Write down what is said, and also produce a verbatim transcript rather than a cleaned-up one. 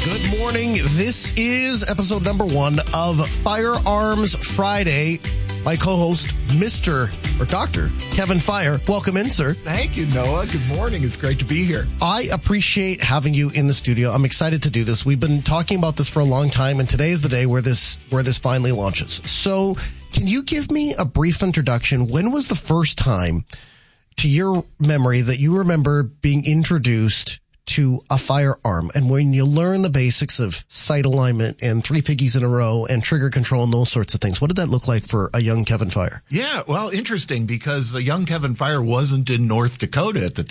Good morning. This is episode number one of Firearms Friday. My co-host, Mister or Doctor Kevin Fire. Welcome in, sir. Thank you, Noah. Good morning. It's great to be here. I appreciate having you in the studio. I'm excited to do this. We've been talking about this for a long time, and today is the day where this where this finally launches. So, can you give me a brief introduction? When was the first time, to your memory, that you remember being introduced to a firearm, and when you learn the basics of sight alignment and three piggies in a row and trigger control and those sorts of things? What did that look like for a young Kevin Fire? Yeah, well, interesting, because a young Kevin Fire wasn't in North Dakota at the